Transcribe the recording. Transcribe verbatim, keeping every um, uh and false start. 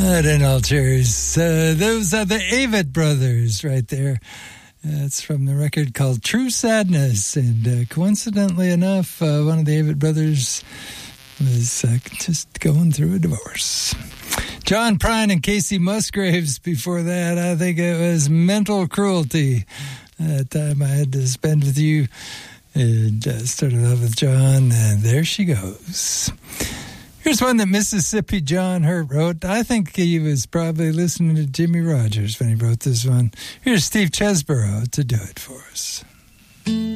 I don't know, Cherries. Uh, those are the Avett Brothers right there. That's from the record called True Sadness. And uh, coincidentally enough, uh, one of the Avett Brothers was uh, just going through a divorce. John Prine and Casey Musgraves before that. I think it was Mental Cruelty. That time I had to spend with you. And uh, started off with John, and there she goes. Here's one that Mississippi John Hurt wrote. I think he was probably listening to Jimmy Rogers when he wrote this one. Here's Steve Chesborough to do it for us.